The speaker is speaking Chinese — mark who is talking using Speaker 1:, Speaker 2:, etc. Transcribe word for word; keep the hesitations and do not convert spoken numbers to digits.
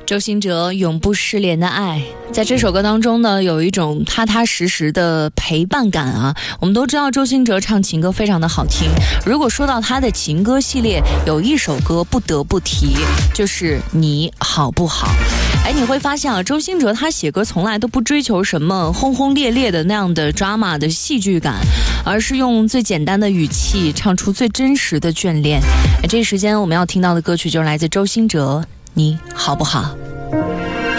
Speaker 1: 周兴哲永不失联的爱，在这首歌当中呢，有一种踏踏实实的陪伴感啊。我们都知道周兴哲唱情歌非常的好听，如果说到他的情歌系列，有一首歌不得不提，就是你好不好。哎，你会发现啊，周兴哲他写歌从来都不追求什么轰轰烈烈的那样的 drama 的戏剧感，而是用最简单的语气唱出最真实的眷恋。哎，这时间我们要听到的歌曲就是来自周兴哲，你好不好。